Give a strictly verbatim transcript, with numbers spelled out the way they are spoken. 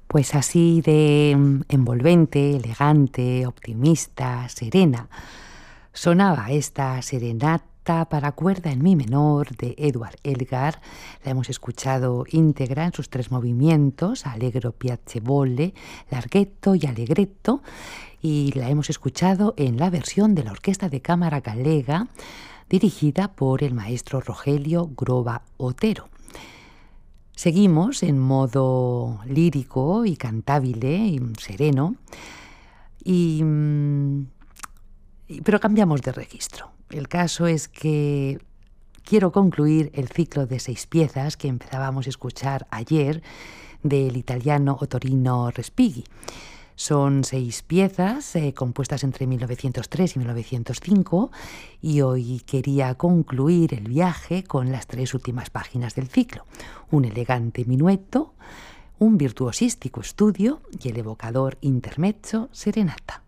Pues así de mm, envolvente, elegante, optimista, serena, sonaba esta serenata para cuerda en mi menor de Edward Elgar. La hemos escuchado íntegra en sus tres movimientos, allegro, piacevole, larghetto y allegretto, y la hemos escuchado en la versión de la Orquesta de Cámara Gallega, dirigida por el maestro Rogelio Groba Otero. Seguimos en modo lírico y cantabile y sereno, y, y, pero cambiamos de registro. El caso es que quiero concluir el ciclo de seis piezas que empezábamos a escuchar ayer del italiano Ottorino Respighi. Son seis piezas eh, compuestas entre mil novecientos tres y mil novecientos cinco, y hoy quería concluir el viaje con las tres últimas páginas del ciclo: un elegante minueto, un virtuosístico estudio y el evocador intermezzo serenata.